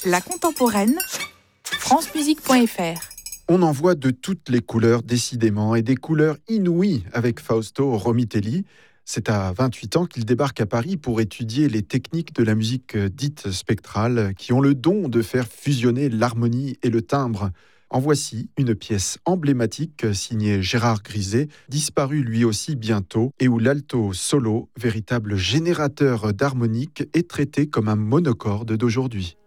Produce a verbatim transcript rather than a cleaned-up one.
La contemporaine, francemusique point f r. On en voit de toutes les couleurs, décidément, et des couleurs inouïes avec Fausto Romitelli. C'est à vingt-huit ans qu'il débarque à Paris pour étudier les techniques de la musique dite spectrale, qui ont le don de faire fusionner l'harmonie et le timbre. En voici une pièce emblématique signée Gérard Griset, disparu lui aussi bientôt, et où l'alto solo, véritable générateur d'harmonique, est traité comme un monocorde d'aujourd'hui.